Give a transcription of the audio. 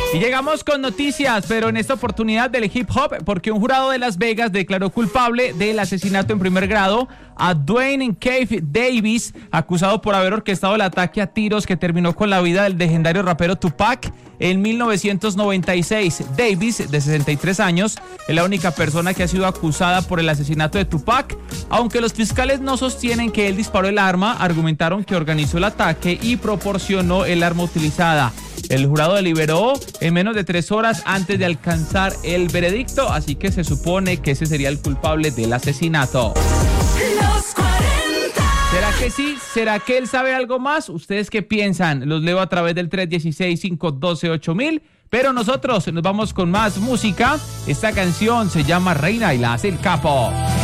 Y llegamos con noticias, pero en esta oportunidad del hip hop, porque un jurado de Las Vegas declaró culpable del asesinato en primer grado a Duane Keffe Davis, acusado por haber orquestado el ataque a tiros que terminó con la vida del legendario rapero Tupac en 1996. Davis, de 63 años, es la única persona que ha sido acusada por el asesinato de Tupac. Aunque los fiscales no sostienen que él disparó el arma, argumentaron que organizó el ataque y proporcionó el arma utilizada. El jurado deliberó en menos de 3 horas antes de alcanzar el veredicto, así que se supone que ese sería el culpable del asesinato. Los 40. ¿Será que sí? ¿Será que él sabe algo más? ¿Ustedes qué piensan? Los leo a través del 316-512-8000. Pero nosotros nos vamos con más música. Esta canción se llama Reina y la hace el Capo.